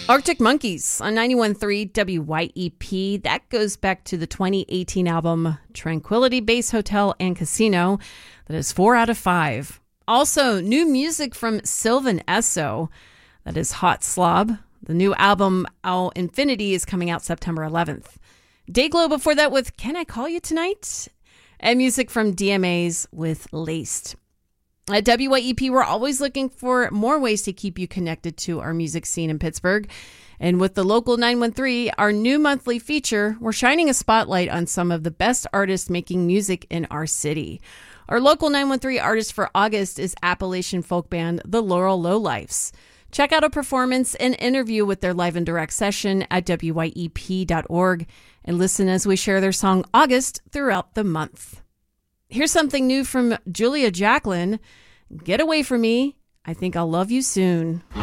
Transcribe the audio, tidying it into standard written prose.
Arctic Monkeys on 91.3 WYEP. That goes back to the 2018 album Tranquility Base Hotel and Casino. That is 4 out of 5. Also, new music from Sylvan Esso. That is Hot Slob. The new album, Our Infinity, is coming out September 11th. Dayglow before that with Can I Call You Tonight? And music from DMAs with Laced. At WYEP, we're always looking for more ways to keep you connected to our music scene in Pittsburgh. And with the Local 913, our new monthly feature, we're shining a spotlight on some of the best artists making music in our city. Our Local 913 artist for August is Appalachian folk band The Laurel Lowlifes. Check out a performance and interview with their live and direct session at WYEP.org and listen as we share their song August throughout the month. Here's something new from Julia Jacklin. Get Away From Me. I Think I'll Love You Soon.